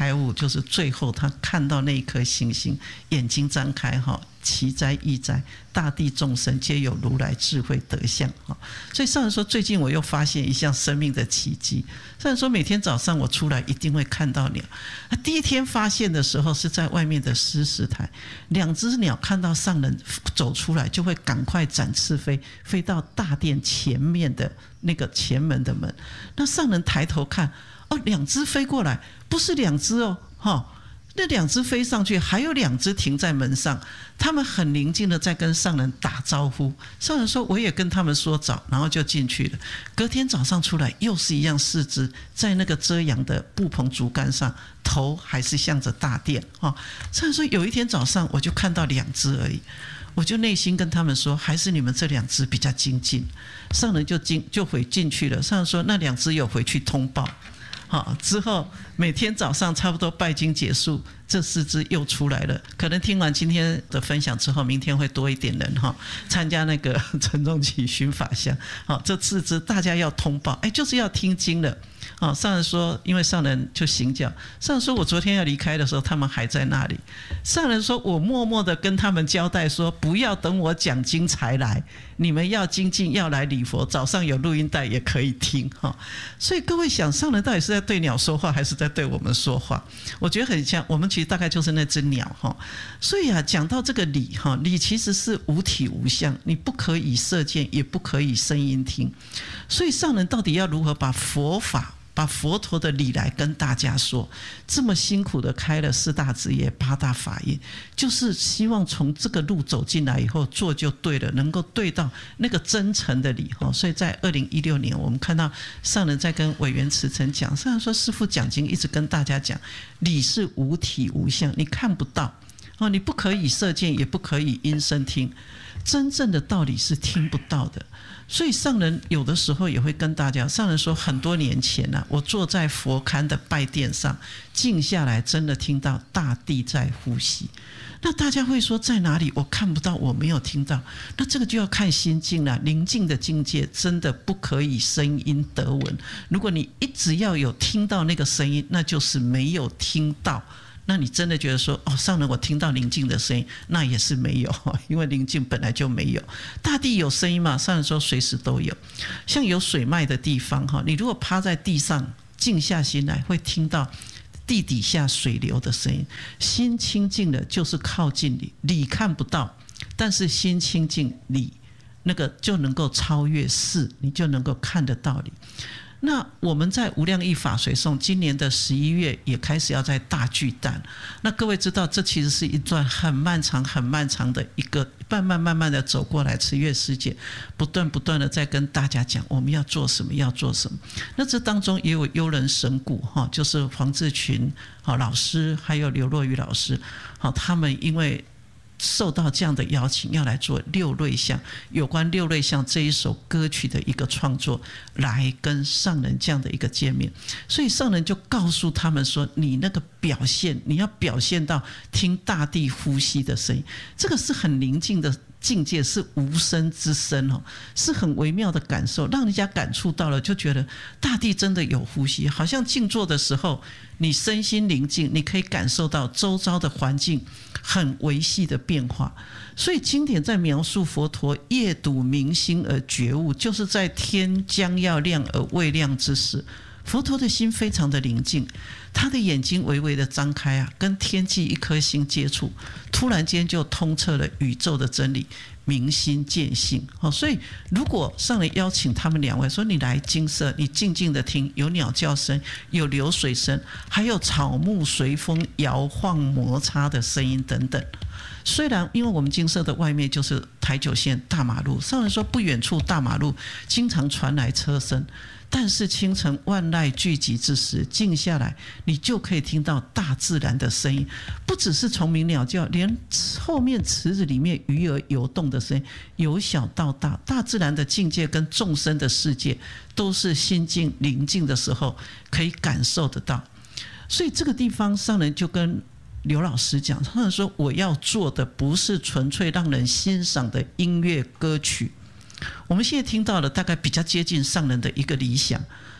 开悟，就是最后他看到那一颗星星，眼睛张开奇哉异哉，大地众生皆有如来智慧德相。所以上人说，最近我又发现一项生命的奇迹。上人说，每天早上我出来一定会看到鸟。第一天发现的时候是在外面的施食台，2只鸟看到上人走出来，就会赶快展翅飞到大殿前面的那个前门的门。那上人抬头看，2只飞过来，不是2只那2只飞上去，还有2只停在门上，他们很宁静的在跟上人打招呼。上人说，我也跟他们说早，然后就进去了。隔天早上出来，又是一样，4只在那个遮阳的布棚竹竿上，头还是向着大殿。上人说，有一天早上我就看到2只而已，我就内心跟他们说，还是你们这2只比较精进。上人就回进去了。上人说，那2只有回去通报。之后每天早上差不多拜经结束，这4只又出来了。可能听完今天的分享之后，明天会多一点人参加那个陈仲启寻法香。这4只大家要通报，就是要听经了。上人说，因为上人就行脚，上人说，我昨天要离开的时候，他们还在那里。上人说，我默默的跟他们交代说，不要等我讲经才来，你们要精进，要来礼佛，早上有录音带也可以听。所以各位想，上人到底是在对鸟说话，还是在对我们说话？我觉得很像，我们其实大概就是那只鸟。所以讲到这个理，理其实是无体无相，你不可以射箭，也不可以声音听。所以上人到底要如何把佛法，把佛陀的理来跟大家说，这么辛苦的开了4大职业8大法业，就是希望从这个路走进来以后，做就对了，能够对到那个真诚的理。所以在2016年，我们看到上人在跟委员慈诚讲，上人说，师父讲经一直跟大家讲，理是无体无相，你看不到，你不可以射箭，也不可以音声听，真正的道理是听不到的。所以上人有的时候也会跟大家，上人说，很多年前我坐在佛龛的拜殿上，静下来，真的听到大地在呼吸。那大家会说，在哪里？我看不到，我没有听到。那这个就要看心境了。宁静的境界真的不可以声音得闻。如果你一直要有听到那个声音，那就是没有听到。那你真的觉得说，上人我听到宁静的声音，那也是没有，因为宁静本来就没有。大地有声音嘛？上人说随时都有。像有水脉的地方，你如果趴在地上静下心来，会听到地底下水流的声音。心清净了就是靠近理，理看不到，但是心清净，理那个就能够超越事，你就能够看得到理。那我们在无量义法随诵，今年的11月也开始要在大巨蛋。那各位知道，这其实是一段很漫长、很漫长的一个慢慢的走过来。慈月师姐不断的在跟大家讲，我们要做什么，要做什么。那这当中也有优人神鼓，就是黄志群老师，还有刘若愚老师，他们因为受到这样的邀请，要来做六瑞相，有关六瑞相这一首歌曲的一个创作，来跟上人这样的一个见面。所以上人就告诉他们说，你那个表现，你要表现到听大地呼吸的声音，这个是很宁静的境界，是无声之声，是很微妙的感受，让人家感触到了，就觉得大地真的有呼吸。好像静坐的时候，你身心宁静，你可以感受到周遭的环境很微细的变化。所以经典在描述佛陀夜睹明星而觉悟，就是在天将要亮而未亮之时，佛陀的心非常的宁静，他的眼睛微微的张开跟天际一颗星接触，突然间就通彻了宇宙的真理，明心见性。所以如果上人邀请他们2位说，你来精舍，你静静的听，有鸟叫声，有流水声，还有草木随风摇晃摩擦的声音等等。虽然因为我们精舍的外面就是台九线大马路，上人说不远处大马路经常传来车声，但是清晨万籁聚集之时，静下来，你就可以听到大自然的声音，不只是虫鸣鸟叫，连后面池子里面鱼儿游动的声音，由小到大，大自然的境界跟众生的世界，都是心静宁静的时候可以感受得到。所以这个地方上人就跟刘老师讲，他们说，我要做的不是纯粹让人欣赏的音乐歌曲。我们现在听到的大概比较接近上人的一个理想，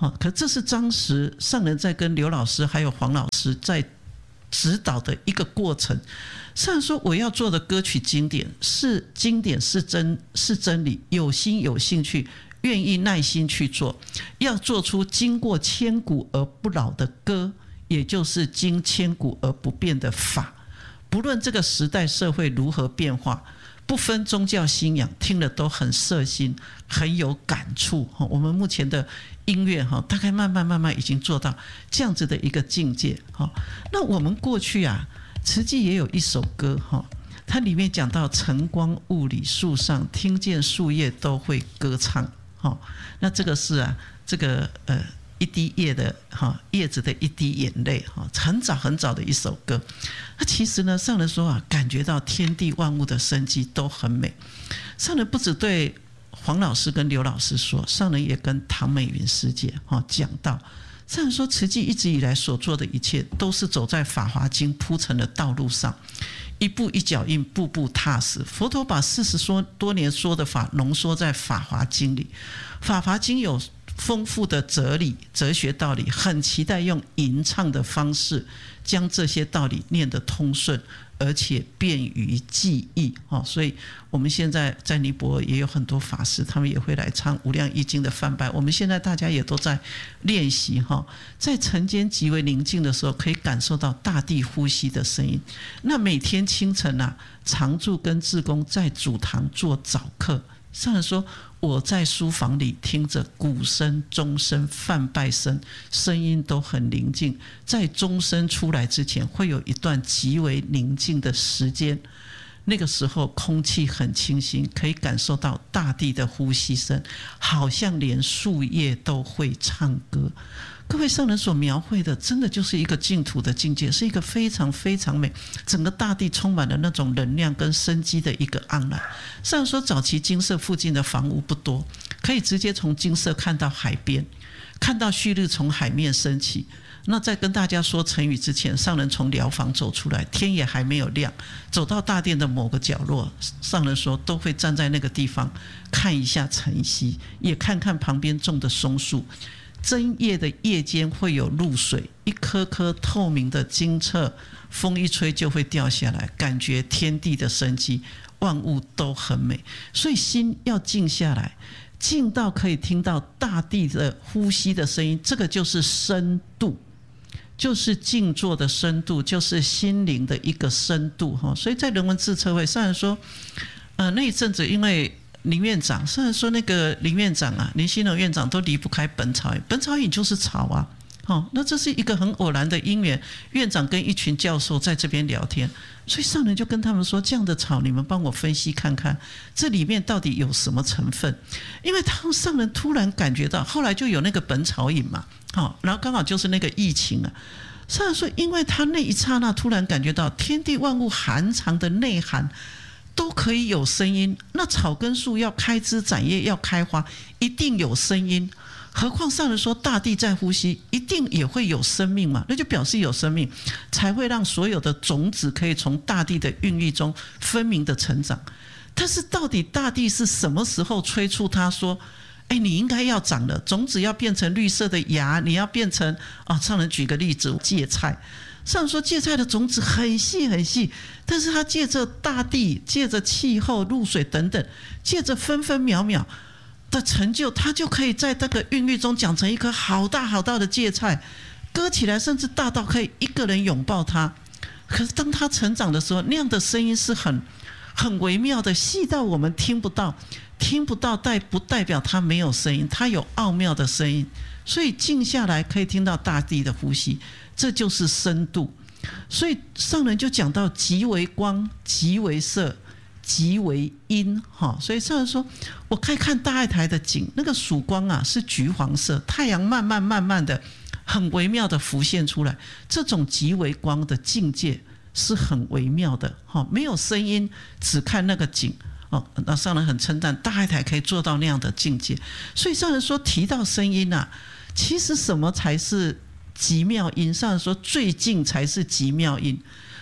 可这是当时上人在跟刘老师还有黄老师在指导的一个过程。上人说我要做的歌曲经典是真理，有心有兴趣，愿意耐心去做，要做出经过千古而不老的歌，也就是经千古而不变的法。不论这个时代社会如何变化，不分宗教信仰，听了都很摄心，很有感触。我们目前的音乐大概慢慢已经做到这样子的一个境界。那我们过去啊，慈济也有一首歌，它里面讲到晨光雾里树上，听见树叶都会歌唱。那这个是啊，这个一滴叶子的一滴眼泪，很早很早的一首歌。那其实呢，上人说啊，感觉到天地万物的生机都很美。上人不只对黄老师跟刘老师说，上人也跟唐美云师姐讲到。上人说，慈济一直以来所做的一切，都是走在《法华经》铺成的道路上，一步一脚印，步步踏实。佛陀把40多年说的法浓缩在《法华经》里，《法华经》有丰富的哲学道理，很期待用吟唱的方式将这些道理念得通顺，而且便于记忆。所以我们现在在尼泊尔也有很多法师，他们也会来唱《无量易经》的翻版。我们现在大家也都在练习，在晨间极为宁静的时候，可以感受到大地呼吸的声音。那每天清晨啊，常住跟志工在主堂做早课。上人说，我在书房里听着鼓声、钟声、梵拜声，声音都很宁静。在钟声出来之前，会有一段极为宁静的时间。那个时候空气很清新，可以感受到大地的呼吸声，好像连树叶都会唱歌。各位上人所描绘的真的就是一个净土的境界，是一个非常非常美，整个大地充满了那种能量跟生机的一个盎然。上人说，早期精舍附近的房屋不多，可以直接从精舍看到海边，看到旭日从海面升起。那在跟大家说成语之前，上人从寮房走出来，天也还没有亮，走到大殿的某个角落，上人说都会站在那个地方看一下晨曦，也看看旁边种的松树。针叶的叶间会有露水，一颗颗透明的晶澈，风一吹就会掉下来，感觉天地的生机，万物都很美。所以心要静下来，静到可以听到大地的呼吸的声音，这个就是深度，就是静坐的深度，就是心灵的一个深度。所以在人文自测会上人说，那一阵子因为林院长，虽然说那个林院长啊，林新荣院长都离不开本草引，本草引就是草啊。那这是一个很偶然的因缘，院长跟一群教授在这边聊天，所以上人就跟他们说，这样的草你们帮我分析看看，这里面到底有什么成分。因为他们上人突然感觉到，后来就有那个本草引嘛，然后刚好就是那个疫情啊。上人说，因为他那一刹那突然感觉到天地万物含藏的内涵都可以有声音，那草根树要开枝展叶要开花，一定有声音。何况上人说大地在呼吸，一定也会有生命嘛，那就表示有生命，才会让所有的种子可以从大地的孕育中分明的成长。但是到底大地是什么时候催促他说，你应该要长了，种子要变成绿色的芽，你要变成上人举个例子，芥菜。上人说芥菜的种子很细很细，但是它借着大地，借着气候、露水等等，借着分分秒秒的成就，它就可以在这个孕育中长成一颗好大好大的芥菜，割起来甚至大到可以一个人拥抱它。可是当它成长的时候，那样的声音是很微妙的，细到我们听不到，不代表它没有声音，它有奥妙的声音。所以静下来可以听到大地的呼吸，这就是深度。所以上人就讲到极为光，极为色，极为阴。所以上人说，我可以看大爱台的景，那个曙光啊是橘黄色，太阳慢慢的很微妙的浮现出来，这种极为光的境界是很微妙的，没有声音，只看那个景。那上人很称赞大爱台可以做到那样的境界。所以上人说，提到声音啊，其实什么才是极妙音？上人说，最静才是极妙音。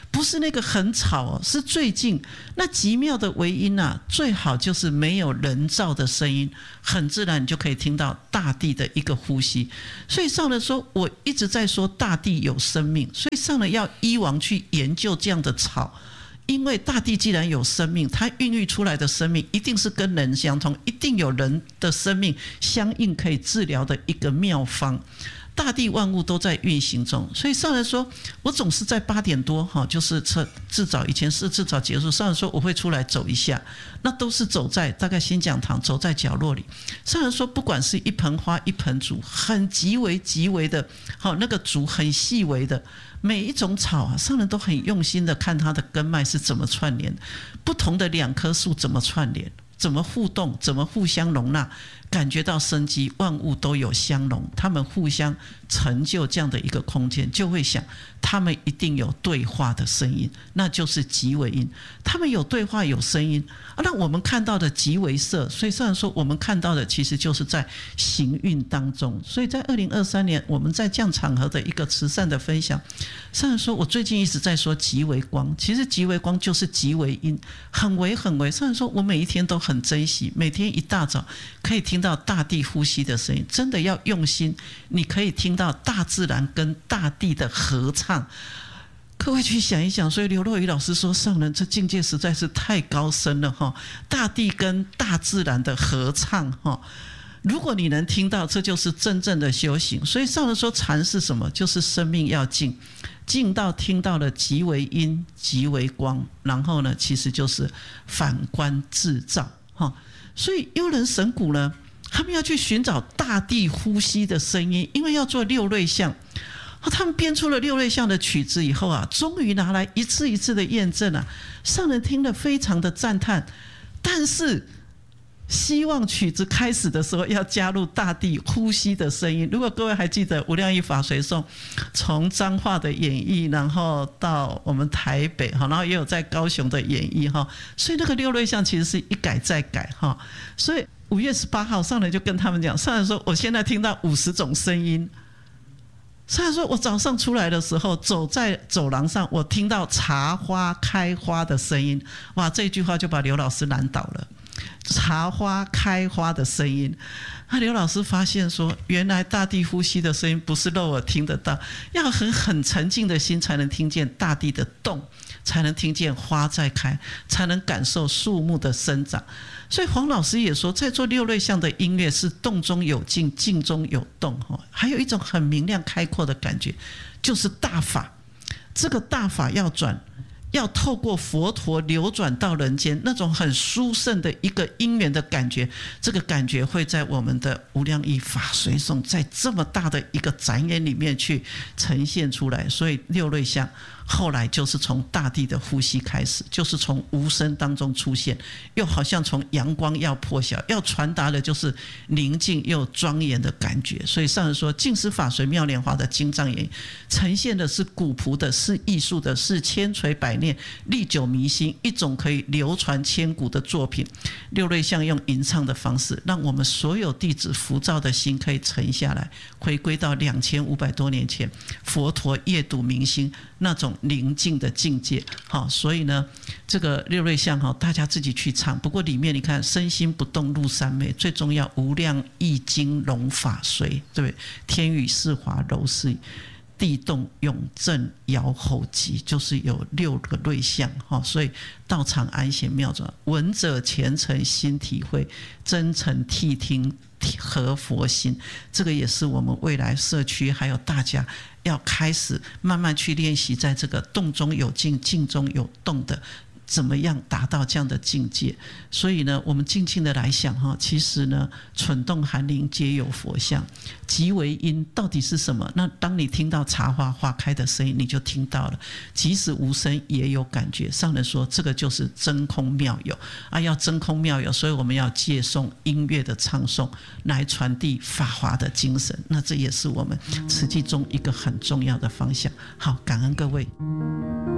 不是那个很吵哦，是最近那极妙的微音啊，最好就是没有人造的声音，很自然你就可以听到大地的一个呼吸。所以上人说，我一直在说大地有生命，所以上人要依往去研究这样的草。因为大地既然有生命，它孕育出来的生命一定是跟人相同，一定有人的生命相应可以治疗的一个妙方。大地万物都在运行中，所以上人说，我总是在8点多就是至早以前是至早结束，上人说我会出来走一下，那都是走在大概新讲堂，走在角落里。上人说，不管是一盆花一盆竹，很极为的那个竹很细微的，每一种草啊，上人都很用心的看它的根脉是怎么串联，不同的2棵树怎么串联，怎么互动，怎么互相容纳，感觉到生机，万物都有相容，他们互相成就这样的一个空间，就会想他们一定有对话的声音，那就是极微音。他们有对话有声音，那我们看到的极微色，所以虽然说我们看到的其实就是在行运当中。所以在2023年我们在这样场合的一个慈善的分享，虽然说我最近一直在说极微光，其实极微光就是极微音，很微很微。虽然说我每一天都很珍惜，每天一大早可以听到大地呼吸的声音，真的要用心，你可以听到大自然跟大地的合唱。各位去想一想，所以刘若瑀老师说，上人这境界实在是太高深了哈！大地跟大自然的合唱哈，如果你能听到，这就是真正的修行。所以上人说，禅是什么？就是生命要静，静到听到了极为音、极为光，然后呢，其实就是反观自照哈。所以幽人神谷呢，他们要去寻找大地呼吸的声音，因为要做6类相。他们编出了6类相的曲子以后啊，终于拿来一次一次的验证啊，上人听了非常的赞叹，但是希望曲子开始的时候要加入大地呼吸的声音。如果各位还记得无量义法随颂从彰化的演绎，然后到我们台北，然后也有在高雄的演绎，所以那个6类相其实是一改再改。所以5月18号上人就跟他们讲，上人说我现在听到50种声音。虽然说我早上出来的时候走在走廊上，我听到茶花开花的声音，哇，这句话就把刘老师难倒了。茶花开花的声音，那刘老师发现说，原来大地呼吸的声音不是肉耳听得到，要很沉静的心才能听见大地的动，才能听见花在开，才能感受树木的生长。所以黄老师也说，在做6类相的音乐是动中有静，静中有动，还有一种很明亮开阔的感觉，就是大法。这个大法要转，要透过佛陀流转到人间，那种很殊胜的一个因缘的感觉，这个感觉会在我们的无量义法随颂，在这么大的一个展演里面去呈现出来。所以6类相后来就是从大地的呼吸开始，就是从无声当中出现，又好像从阳光要破晓，要传达的就是宁静又庄严的感觉。所以上人说，净思法随妙莲华的经藏演呈现的是古朴的，是艺术的，是千锤百炼历久弥新，一种可以流传千古的作品。6类相用吟唱的方式，让我们所有弟子浮躁的心可以沉下来，回归到2500多年前佛陀夜睹明星那种宁静的境界。所以呢，这个6类相大家自己去唱。不过里面你看，身心不动入三昧，最重要无量易经融法随，对不对？天雨四华柔是地动永震摇吼急，就是有6个类相。所以道场安闲妙转，闻者虔诚心体会，真诚谛听合佛心。这个也是我们未来社区还有大家要开始慢慢去练习，在这个动中有静，静中有动的，怎么样达到这样的境界。所以呢，我们静静的来想，其实呢，蠢动寒林皆有佛像。极为音到底是什么？那当你听到茶花花开的声音，你就听到了，即使无声也有感觉。上人说，这个就是真空妙有啊，要真空妙有，所以我们要借诵音乐的唱诵来传递法华的精神。那这也是我们慈济中一个很重要的方向。好，感恩各位。